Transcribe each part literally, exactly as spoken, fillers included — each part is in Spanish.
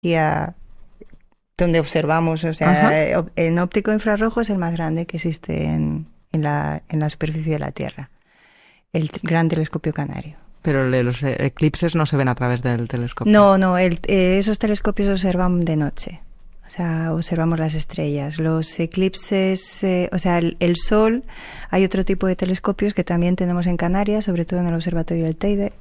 tecnología donde observamos, o sea, Ajá. en óptico infrarrojo es el más grande que existe en, en, la, en la superficie de la Tierra, el Gran Telescopio Canario. Pero los eclipses no se ven a través del telescopio. No, no, el, eh, esos telescopios observan de noche, o sea, observamos las estrellas. Los eclipses, eh, o sea, el, el Sol, hay otro tipo de telescopios que también tenemos en Canarias, sobre todo en el Observatorio del Teide.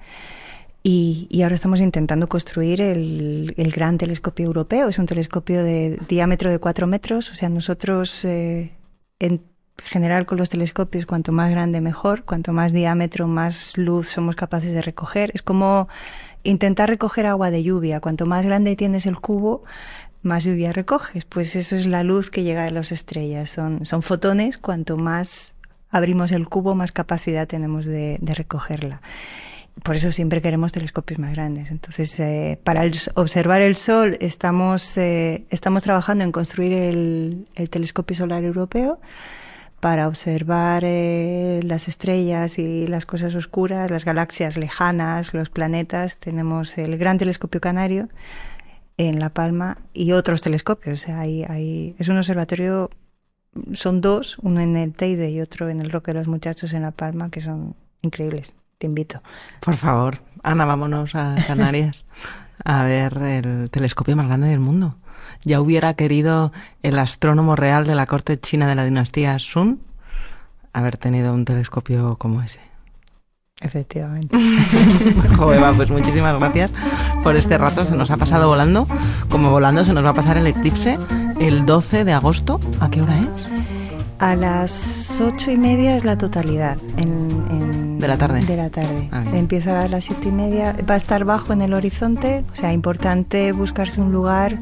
Y, y ahora estamos intentando construir el, el Gran Telescopio Europeo. Es un telescopio de diámetro de cuatro metros. O sea, nosotros, eh, en general, con los telescopios, cuanto más grande, mejor. Cuanto más diámetro, más luz somos capaces de recoger. Es como intentar recoger agua de lluvia. Cuanto más grande tienes el cubo, más lluvia recoges. Pues eso es la luz que llega de las estrellas. Son, son fotones. Cuanto más abrimos el cubo, más capacidad tenemos de, de recogerla. Por eso siempre queremos telescopios más grandes. Entonces, eh, para el, observar el Sol estamos, eh, estamos trabajando en construir el, el telescopio solar europeo. Para observar eh, las estrellas y las cosas oscuras, las galaxias lejanas, los planetas, tenemos el Gran Telescopio Canario en La Palma y otros telescopios. O sea, hay, hay, es un observatorio, son dos, uno en el Teide y otro en el Roque de los Muchachos en La Palma, que son increíbles. Te invito. Por favor, Ana, vámonos a Canarias a ver el telescopio más grande del mundo. Ya hubiera querido el astrónomo real de la corte china de la dinastía Sun haber tenido un telescopio como ese. Efectivamente. Joder, va, pues muchísimas gracias por este rato. Se nos ha pasado volando. Como volando se nos va a pasar el eclipse el doce de agosto. ¿A qué hora es? A las ocho y media es la totalidad. En, en, ¿De la tarde? De la tarde. Ah, empieza a las siete y media. Va a estar bajo en el horizonte. O sea, importante buscarse un lugar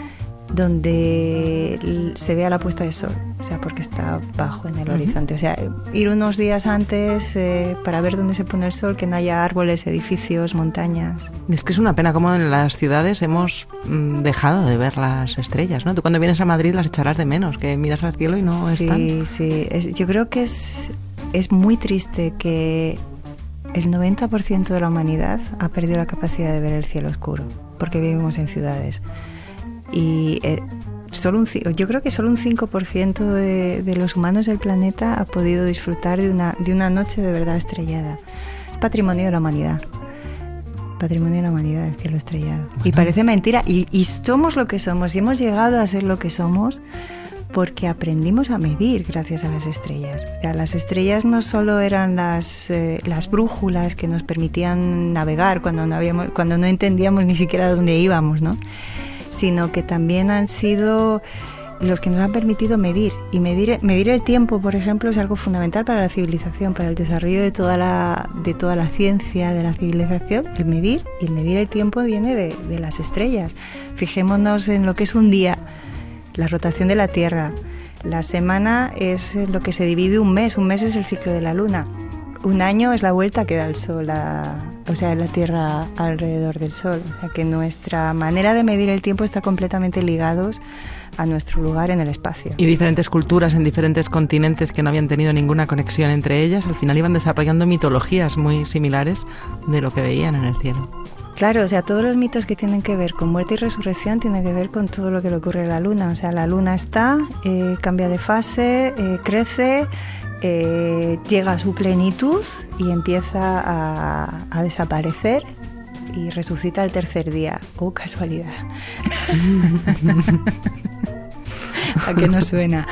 donde se vea la puesta de sol. O sea, porque está bajo en el uh-huh. horizonte. O sea, ir unos días antes eh, para ver dónde se pone el sol, que no haya árboles, edificios, montañas. Es que es una pena como en las ciudades hemos mm, dejado de ver las estrellas, ¿no? Tú cuando vienes a Madrid las echarás de menos, que miras al cielo y no sí, están. Sí, sí. Es, yo creo que es, es muy triste que el noventa por ciento de la humanidad ha perdido la capacidad de ver el cielo oscuro, porque vivimos en ciudades. Y eh, solo un, yo creo que solo un cinco por ciento de, de los humanos del planeta ha podido disfrutar de una, de una noche de verdad estrellada. Es patrimonio de la humanidad. Patrimonio de la humanidad, el cielo estrellado. Bueno. Y parece mentira. Y, y somos lo que somos. Y hemos llegado a ser lo que somos porque aprendimos a medir gracias a las estrellas. O sea, las estrellas no solo eran las, eh, las brújulas que nos permitían navegar cuando no, habíamos, cuando no entendíamos ni siquiera dónde íbamos, ¿no? Sino que también han sido los que nos han permitido medir. Y medir, medir el tiempo, por ejemplo, es algo fundamental para la civilización, para el desarrollo de toda la, de toda la ciencia de la civilización. El medir, y el medir el tiempo viene de, de las estrellas. Fijémonos en lo que es un día, la rotación de la Tierra. La semana es lo que se divide un mes, un mes es el ciclo de la Luna. Un año es la vuelta que da el Sol, a, o sea, la Tierra alrededor del Sol. O sea, que nuestra manera de medir el tiempo está completamente ligados a nuestro lugar en el espacio. Y diferentes culturas en diferentes continentes que no habían tenido ninguna conexión entre ellas, al final iban desarrollando mitologías muy similares de lo que veían en el cielo. Claro, o sea, todos los mitos que tienen que ver con muerte y resurrección tienen que ver con todo lo que le ocurre a la Luna. O sea, la Luna está, eh, cambia de fase, eh, crece... Eh, llega a su plenitud y empieza a, a desaparecer y resucita el tercer día. ¡Oh, casualidad! ¿A qué nos suena?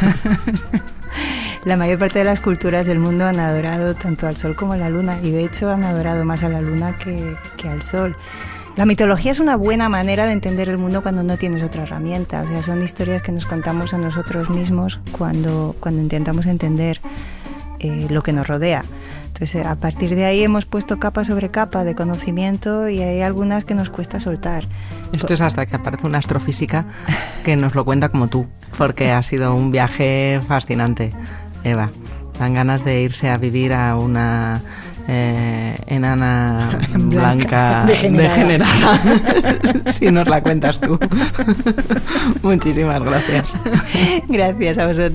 La mayor parte de las culturas del mundo han adorado tanto al Sol como a la Luna, y de hecho han adorado más a la Luna que, que al Sol. La mitología es una buena manera de entender el mundo cuando no tienes otra herramienta. O sea, son historias que nos contamos a nosotros mismos cuando, cuando intentamos entender eh, lo que nos rodea. Entonces, a partir de ahí hemos puesto capa sobre capa de conocimiento y hay algunas que nos cuesta soltar. Esto es hasta que aparece una astrofísica que nos lo cuenta como tú, porque ha sido un viaje fascinante, Eva. Dan ganas de irse a vivir a una... Eh, enana blanca, blanca degenerada, degenerada. Si nos la cuentas tú. Muchísimas gracias. Gracias a vosotros.